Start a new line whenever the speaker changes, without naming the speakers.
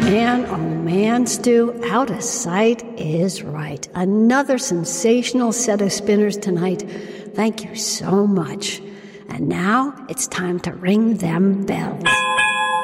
Oh man, Stu, out of sight is right. Another sensational set of spinners tonight. Thank you so much. And now it's time to ring them bells.